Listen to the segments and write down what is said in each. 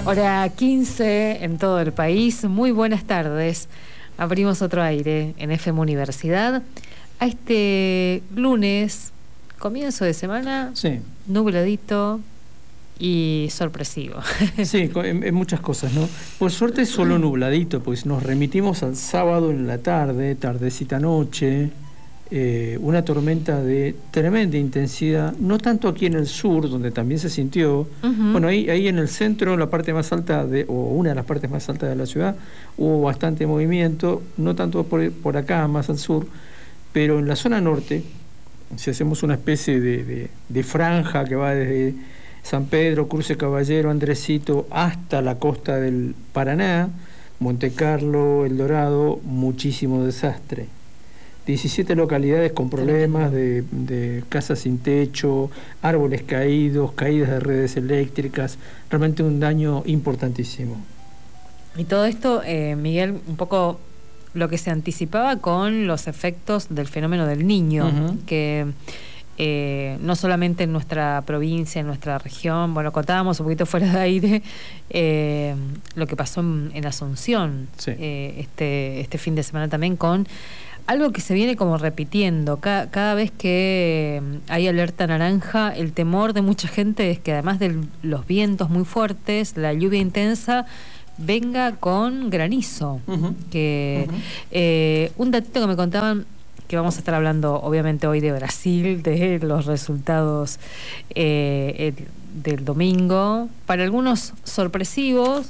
Hora 15 en todo el país. Muy buenas tardes. Abrimos otro aire en FM Universidad. A este lunes, comienzo de semana, sí, nubladito y sorpresivo. Sí, en muchas cosas, ¿no? Por suerte es solo nubladito, pues nos remitimos al sábado en la tarde, tardecita noche, una tormenta de tremenda intensidad, no tanto aquí en el sur, donde también se sintió. Bueno, ahí en el centro, en la parte más alta, o una de las partes más altas de la ciudad, hubo bastante movimiento, no tanto por acá, más al sur, pero en la zona norte, si hacemos una especie de franja que va desde San Pedro, Cruce Caballero, Andresito, hasta la costa del Paraná, Monte Carlo, El Dorado, muchísimo desastre. 17 localidades con problemas de casas sin techo, árboles caídos, caídas de redes eléctricas, realmente un daño importantísimo. Y todo esto, Miguel, un poco lo que se anticipaba con los efectos del fenómeno del Niño, que no solamente en nuestra provincia, en nuestra región, bueno, contábamos un poquito fuera de aire lo que pasó en Asunción, sí, este fin de semana también, con algo que se viene como repitiendo. Cada vez que hay alerta naranja, el temor de mucha gente es que además de los vientos muy fuertes, la lluvia intensa, venga con granizo. Un datito que me contaban, que vamos a estar hablando obviamente hoy de Brasil, de los resultados del domingo, para algunos sorpresivos,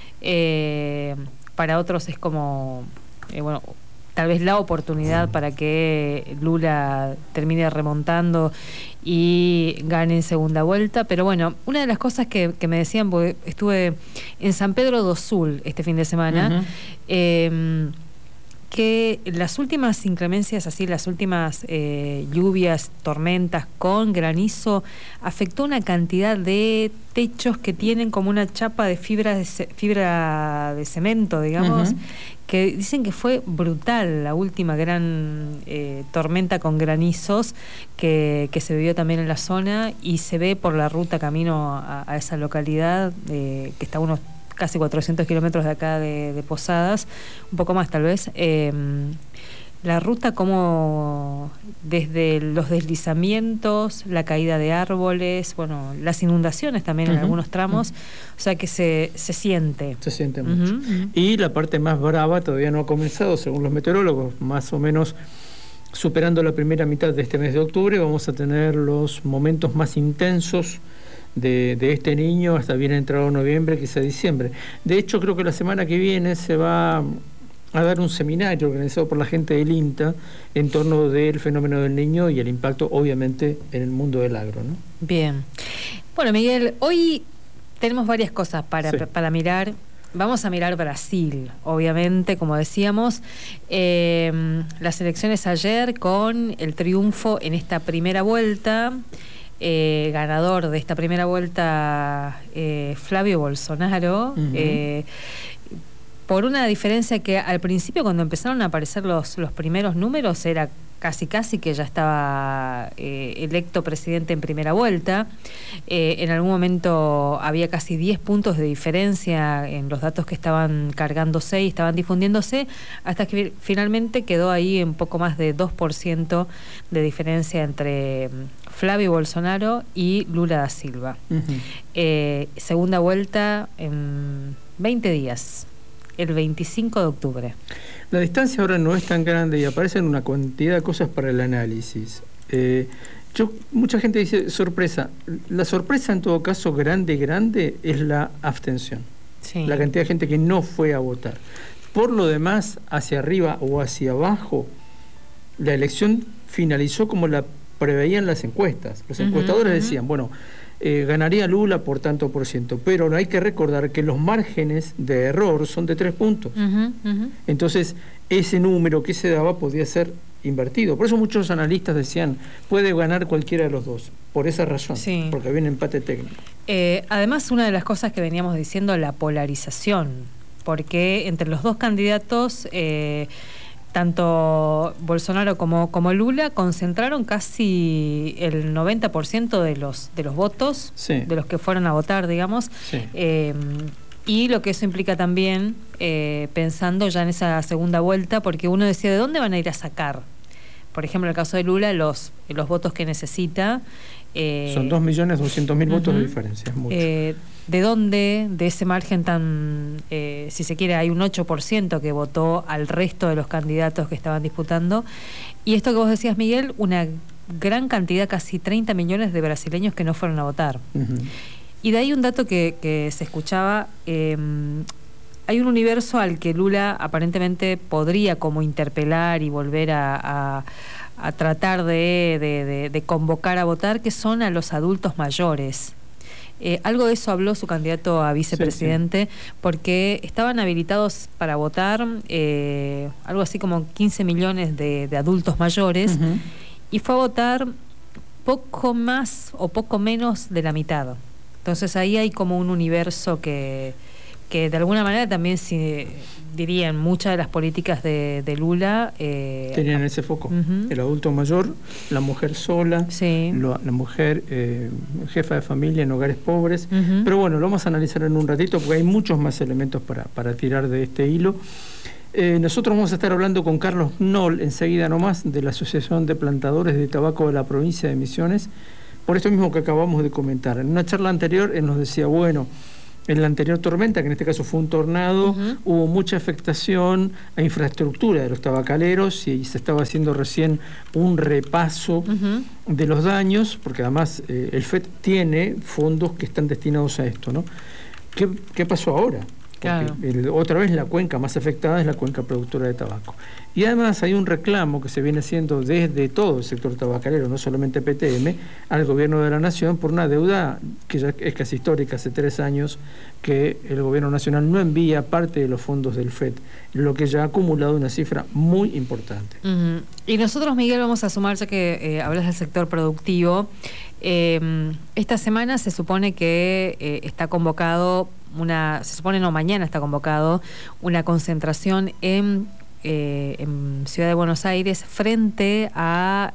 para otros es como, bueno, tal vez la oportunidad para que Lula termine remontando y gane en segunda vuelta. Pero bueno, una de las cosas que me decían, porque estuve en San Pedro do Sul este fin de semana, que las últimas inclemencias, así las últimas lluvias, tormentas con granizo, afectó una cantidad de techos que tienen como una chapa de fibra de cemento, digamos, que dicen que fue brutal la última gran tormenta con granizos que se vivió también en la zona, y se ve por la ruta camino a esa localidad, que está a unos casi 400 kilómetros de acá de Posadas, un poco más tal vez, la ruta como desde los deslizamientos, la caída de árboles, bueno, las inundaciones también en algunos tramos, o sea que se siente. Se siente mucho. Y la parte más brava todavía no ha comenzado, según los meteorólogos, más o menos superando la primera mitad de este mes de octubre, vamos a tener los momentos más intensos de este Niño hasta bien entrado noviembre, quizá diciembre. De hecho, creo que la semana que viene se va a dar un seminario organizado por la gente del INTA en torno del fenómeno del Niño y el impacto, obviamente, en el mundo del agro, ¿no? Bien. Bueno, Miguel, hoy tenemos varias cosas para mirar. Vamos a mirar Brasil, obviamente, como decíamos. Las elecciones ayer con el triunfo en esta primera vuelta. Ganador de esta primera vuelta, Flavio Bolsonaro, por una diferencia que al principio, cuando empezaron a aparecer los primeros números, era casi que ya estaba electo presidente en primera vuelta. En algún momento había casi 10 puntos de diferencia en los datos que estaban cargándose y estaban difundiéndose, hasta que finalmente quedó ahí un poco más de 2% de diferencia entre Flavio Bolsonaro y Lula da Silva. Segunda vuelta en 20 días, el 25 de octubre. La distancia ahora no es tan grande y aparecen una cantidad de cosas para el análisis. Mucha gente dice sorpresa. La sorpresa, en todo caso, grande, es la abstención. Sí. La cantidad de gente que no fue a votar. Por lo demás, hacia arriba o hacia abajo, la elección finalizó como la preveían las encuestas. Los encuestadores decían, bueno, ganaría Lula por tanto por ciento, pero hay que recordar que los márgenes de error son de 3 puntos. Entonces, ese número que se daba podía ser invertido. Por eso muchos analistas decían, puede ganar cualquiera de los dos, por esa razón, porque había un empate técnico. Además, una de las cosas que veníamos diciendo, la polarización, porque entre los dos candidatos, tanto Bolsonaro como Lula concentraron casi el 90% de los votos, de los que fueron a votar, digamos. Y lo que eso implica también, pensando ya en esa segunda vuelta, porque uno decía, ¿de dónde van a ir a sacar? Por ejemplo, en el caso de Lula, los votos que necesita. Son 2.200.000 votos de diferencia, es mucho. ¿De dónde, de ese margen tan, si se quiere, hay un 8% que votó al resto de los candidatos que estaban disputando? Y esto que vos decías, Miguel, una gran cantidad, casi 30 millones de brasileños que no fueron a votar. Y de ahí un dato que se escuchaba, hay un universo al que Lula aparentemente podría como interpelar y volver a tratar de convocar a votar, que son a los adultos mayores. Algo de eso habló su candidato a vicepresidente, porque estaban habilitados para votar algo así como 15 millones de adultos mayores, y fue a votar poco más o poco menos de la mitad. Entonces ahí hay como un universo que de alguna manera también, dirían, muchas de las políticas de Lula tenían ese foco. El adulto mayor, la mujer sola, la mujer jefa de familia en hogares pobres. Pero bueno, lo vamos a analizar en un ratito porque hay muchos más elementos para tirar de este hilo. Nosotros vamos a estar hablando con Carlos Noll enseguida nomás, de la Asociación de Plantadores de Tabaco de la provincia de Misiones, por esto mismo que acabamos de comentar. En una charla anterior él nos decía, bueno, en la anterior tormenta, que en este caso fue un tornado, hubo mucha afectación a infraestructura de los tabacaleros y se estaba haciendo recién un repaso de los daños, porque además el FED tiene fondos que están destinados a esto, ¿no? ¿Qué pasó ahora? Claro. Otra vez la cuenca más afectada es la cuenca productora de tabaco. Y además hay un reclamo que se viene haciendo desde todo el sector tabacalero, no solamente PTM, al gobierno de la nación por una deuda que ya es casi histórica, hace 3 años que el gobierno nacional no envía parte de los fondos del FED, lo que ya ha acumulado una cifra muy importante. Y nosotros, Miguel, vamos a sumar, ya que hablas del sector productivo. Esta semana se supone que está convocado mañana está convocado una concentración en Ciudad de Buenos Aires frente a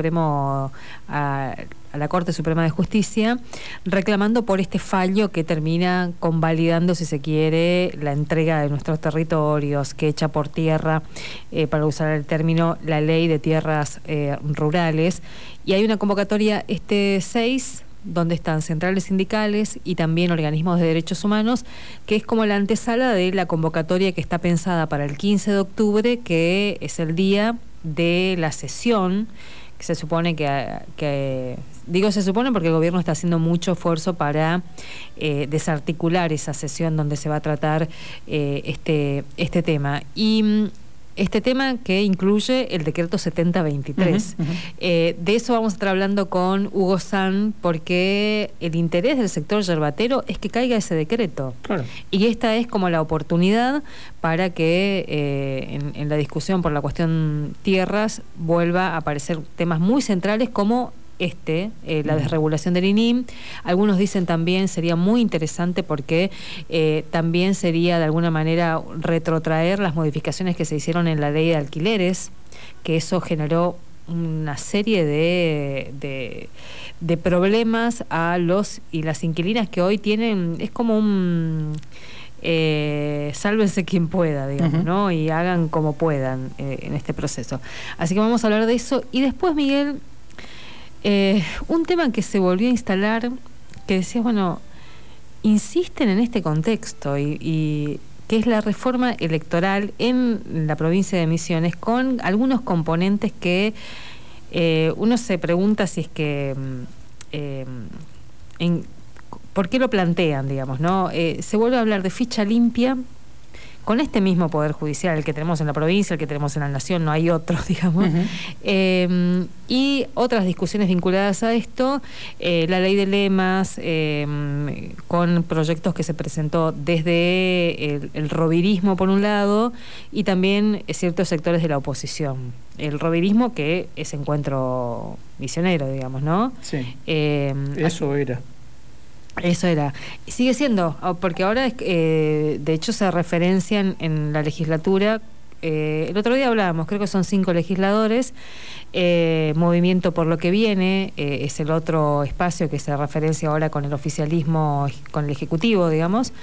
la Corte Suprema de Justicia, reclamando por este fallo que termina convalidando, si se quiere, la entrega de nuestros territorios, que echa por tierra, para usar el término, la ley de tierras rurales. Y hay una convocatoria este 6, donde están centrales sindicales y también organismos de derechos humanos, que es como la antesala de la convocatoria que está pensada para el 15 de octubre, que es el día de la sesión, que se supone digo se supone porque el gobierno está haciendo mucho esfuerzo para desarticular esa sesión donde se va a tratar este tema. Y este tema que incluye el decreto 7023. De eso vamos a estar hablando con Hugo San, porque el interés del sector yerbatero es que caiga ese decreto. Claro. Y esta es como la oportunidad para que en la discusión por la cuestión tierras vuelva a aparecer temas muy centrales como la desregulación del INIM. Algunos dicen también sería muy interesante porque también sería de alguna manera retrotraer las modificaciones que se hicieron en la ley de alquileres, que eso generó una serie de problemas a los y las inquilinas que hoy tienen, es como un sálvense quien pueda, digamos, ¿no? Y hagan como puedan en este proceso. Así que vamos a hablar de eso. Y después, Miguel, un tema que se volvió a instalar, que decías, bueno, insisten en este contexto y que es la reforma electoral en la provincia de Misiones, con algunos componentes que uno se pregunta si es que ¿por qué lo plantean, digamos, ¿no? Se vuelve a hablar de ficha limpia con este mismo Poder Judicial, el que tenemos en la provincia, el que tenemos en la Nación, no hay otro, digamos, y otras discusiones vinculadas a esto, la ley de lemas, con proyectos que se presentó desde el rovirismo por un lado, y también ciertos sectores de la oposición. El rovirismo, que es Encuentro Misionero, digamos, ¿no? Sí, eso era. Eso era. Sigue siendo, porque ahora de hecho se referencian en la legislatura. El otro día hablábamos, creo que son 5 legisladores. Movimiento por lo que viene es el otro espacio que se referencia ahora con el oficialismo, con el Ejecutivo, digamos.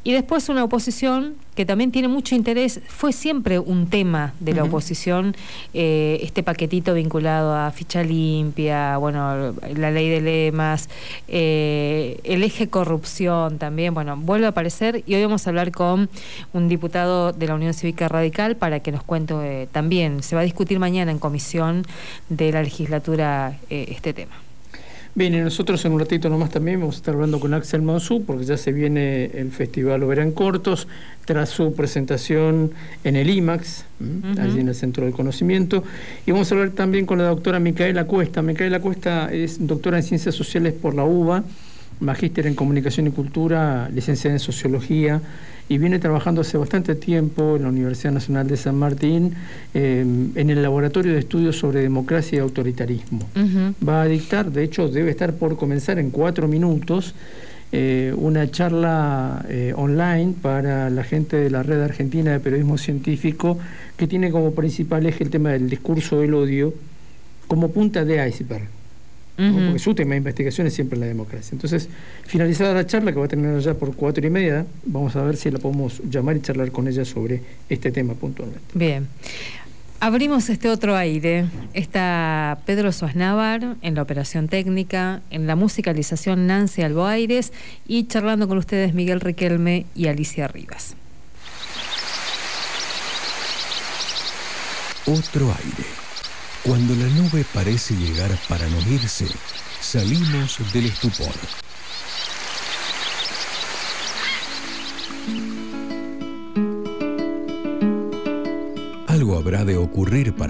Y después una oposición que también tiene mucho interés, fue siempre un tema de la oposición, este paquetito vinculado a ficha limpia, bueno, la ley de lemas, el eje corrupción también, bueno, vuelve a aparecer y hoy vamos a hablar con un diputado de la Unión Cívica Radical para que nos cuente también, se va a discutir mañana en comisión de la legislatura este tema. Bien, y nosotros en un ratito nomás también vamos a estar hablando con Axel Mansú, porque ya se viene el Festival Oberá Cortos, tras su presentación en el IMAX, allí en el Centro del Conocimiento. Y vamos a hablar también con la doctora Micaela Cuesta. Micaela Cuesta es doctora en Ciencias Sociales por la UBA, magíster en Comunicación y Cultura, licenciada en Sociología, y viene trabajando hace bastante tiempo en la Universidad Nacional de San Martín en el Laboratorio de Estudios sobre Democracia y Autoritarismo. Va a dictar, de hecho debe estar por comenzar en 4 minutos, una charla online para la gente de la Red Argentina de Periodismo Científico, que tiene como principal eje el tema del discurso del odio como punta de iceberg. ¿no? Porque su tema de investigación es siempre la democracia. Entonces, finalizada la charla, que va a terminar ya por 4:30, vamos a ver si la podemos llamar y charlar con ella sobre este tema puntualmente. Bien. Abrimos este otro aire. Está Pedro Sosnávar en la operación técnica, en la musicalización Nancy Alboaires y charlando con ustedes Miguel Riquelme y Alicia Rivas. Otro aire. Cuando la nube parece llegar para no irse, salimos del estupor. Algo habrá de ocurrir para